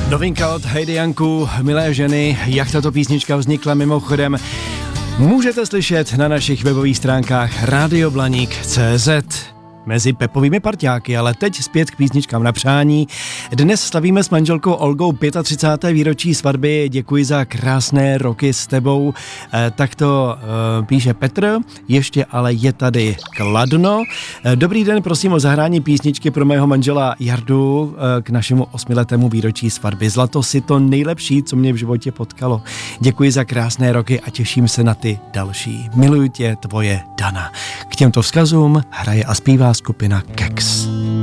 Novinka od Heidi Janku, Milé ženy, jak tato písnička vznikla mimochodem, můžete slyšet na našich webových stránkách radioblaník.cz mezi pepovými parťáky, ale teď zpět k písničkám na přání. Dnes slavíme s manželkou Olgou 35. výročí svatby. Děkuji za krásné roky s tebou. Tak to píše Petr, ještě ale je tady Kladno. Dobrý den, prosím o zahrání písničky pro mého manžela Jardu k našemu 8letému výročí svatby. Zlato si to nejlepší, co mě v životě potkalo. Děkuji za krásné roky a těším se na ty další. Miluji tě, tvoje Dana. K těmto vzkazům hraje a zpívá skupina Kex.